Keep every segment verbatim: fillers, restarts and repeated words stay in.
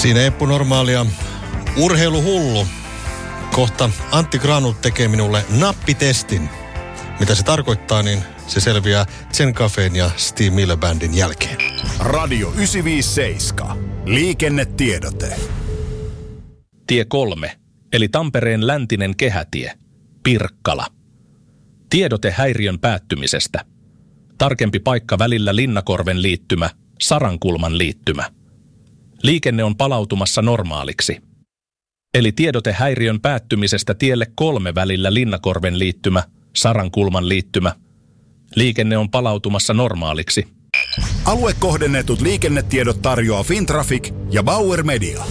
Siinä Eppu Normaalia urheiluhullu. Kohta Antti Granut tekee minulle nappitestin. Mitä se tarkoittaa, niin se selviää Zen Cafén ja Steve Miller Bandin jälkeen. Radio yhdeksänsataaviisikymmentäseitsemän. Liikennetiedote. Tie kolme, eli Tampereen läntinen kehätie. Pirkkala. Tiedote häiriön päättymisestä. Tarkempi paikka välillä Linnakorven liittymä, Sarankulman liittymä. Liikenne on palautumassa normaaliksi. Eli tiedote häiriön päättymisestä tielle kolme välillä Linnakorven liittymä, Sarankulman liittymä. Liikenne on palautumassa normaaliksi. Aluekohdennetut liikennetiedot tarjoaa Fintraffic ja Bauer Media.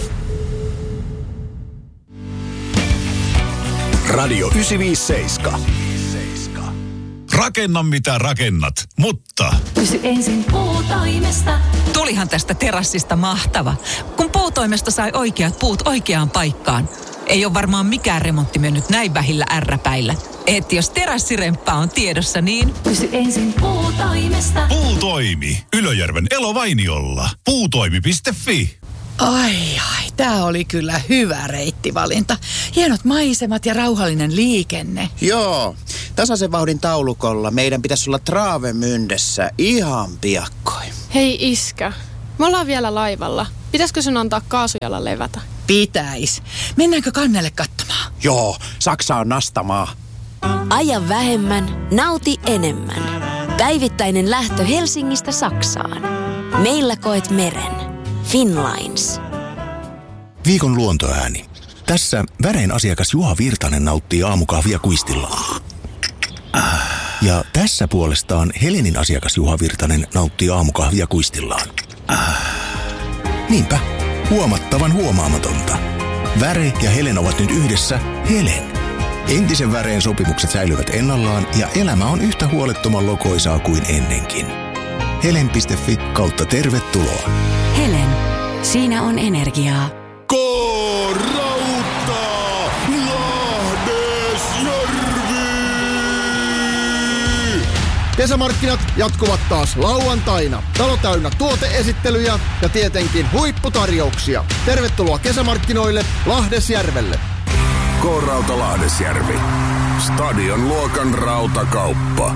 Radio yhdeksänsataaviisikymmentäseitsemän. Rakenna mitä rakennat, mutta... Kysy ensin Puutoimesta. Tulihan tästä terassista mahtava, kun Puutoimesta sai oikeat puut oikeaan paikkaan. Ei ole varmaan mikään remontti mennyt näin vähillä ärräpäillä. Et jos terassiremppaa on tiedossa, niin... Kysy ensin Puutoimesta. Puutoimi. Ylöjärven Elovainiolla. Puutoimi piste fi. Ai ai, tää oli kyllä hyvä reittivalinta. Hienot maisemat ja rauhallinen liikenne. Joo, tasaisen vauhdin taulukolla meidän pitäisi olla Travemündessä ihan piakkoin. Hei iskä, me ollaan vielä laivalla. Pitäisikö sun antaa kaasujalla levätä? Pitäis. Mennäänkö kannelle katsomaan? Joo, Saksa on nastamaa. Aja vähemmän, nauti enemmän. Päivittäinen lähtö Helsingistä Saksaan. Meillä koet meren. Finnlines. Viikon luontoääni. Tässä Värein asiakas Juha Virtanen nauttii aamukahvia kuistillaan. Ja tässä puolestaan Helenin asiakas Juha Virtanen nauttii aamukahvia kuistillaan. Niinpä, huomattavan huomaamatonta. Väre ja Helen ovat nyt yhdessä Helen. Entisen Väreen sopimukset säilyvät ennallaan ja elämä on yhtä huolettoman lokoisaa kuin ennenkin. Helen piste fi kautta tervetuloa. Helen, siinä on energiaa. K-Rauta! Lahdesjärvi! Kesämarkkinat jatkuvat taas lauantaina. Talo täynnä tuoteesittelyjä ja tietenkin huipputarjouksia. Tervetuloa kesämarkkinoille Lahdesjärvelle. K-Rauta Lahdesjärvi. Stadion luokan rautakauppa.